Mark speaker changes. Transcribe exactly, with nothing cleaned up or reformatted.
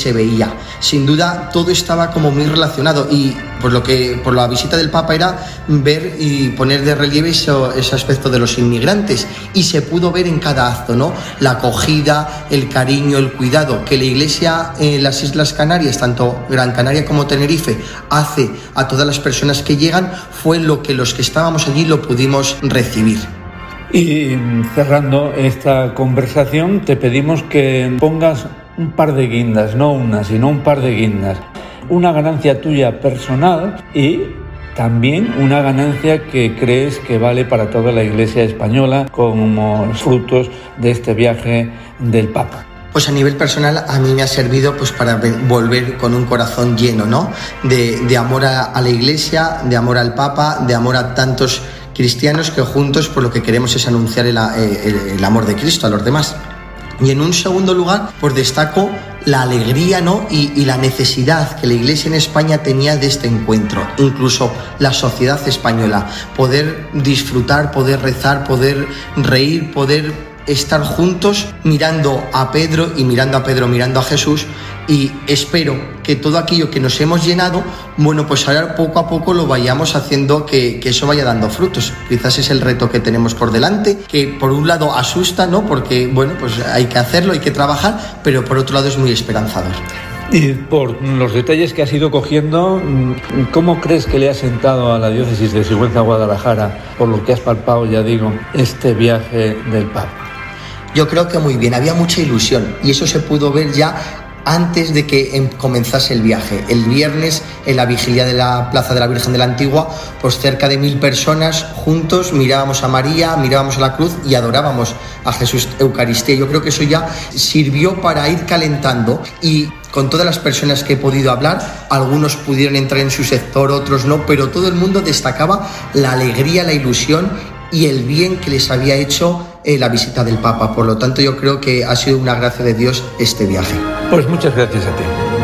Speaker 1: se veía. Sin duda todo estaba como muy relacionado y por lo que por la visita del Papa era ver y poner de relieve eso, ese aspecto de los inmigrantes, y se pudo ver en cada acto, ¿no? La acogida, el cariño, el cuidado que la Iglesia en las Islas Canarias, tanto Gran Canaria como Tenerife, hace a todas las personas que llegan, fue lo que los que estábamos allí lo pudimos recibir.
Speaker 2: Y cerrando esta conversación, te pedimos que pongas un par de guindas, no una, sino un par de guindas. Una ganancia tuya personal y también una ganancia que crees que vale para toda la Iglesia española como frutos de este viaje del Papa.
Speaker 1: Pues a nivel personal a mí me ha servido pues para volver con un corazón lleno, ¿no? De, de amor a, a la Iglesia, de amor al Papa, de amor a tantos cristianos que juntos por lo que queremos es anunciar el, el, el amor de Cristo a los demás. Y en un segundo lugar, pues destaco la alegría, ¿no? y, y la necesidad que la Iglesia en España tenía de este encuentro, incluso la sociedad española, poder disfrutar, poder rezar, poder reír, poder estar juntos mirando a Pedro y mirando a Pedro, mirando a Jesús, y espero que todo aquello que nos hemos llenado, bueno, pues ahora poco a poco lo vayamos haciendo que, que eso vaya dando frutos. Quizás es el reto que tenemos por delante, que por un lado asusta, ¿no? Porque, bueno, pues hay que hacerlo, hay que trabajar, pero por otro lado es muy esperanzador.
Speaker 2: Y por los detalles que has ido cogiendo, ¿cómo crees que le ha sentado a la diócesis de Sigüenza-Guadalajara, por lo que has palpado, ya digo, este viaje del Papa?
Speaker 1: Yo creo que muy bien, había mucha ilusión y eso se pudo ver ya antes de que comenzase el viaje. El viernes, en la vigilia de la Plaza de la Virgen de la Antigua, pues cerca de mil personas juntos mirábamos a María, mirábamos a la cruz y adorábamos a Jesús Eucaristía. Yo creo que eso ya sirvió para ir calentando, y con todas las personas que he podido hablar, algunos pudieron entrar en su sector, otros no, pero todo el mundo destacaba la alegría, la ilusión y el bien que les había hecho eh, la visita del Papa. Por lo tanto, yo creo que ha sido una gracia de Dios este viaje.
Speaker 2: Pues muchas gracias a ti.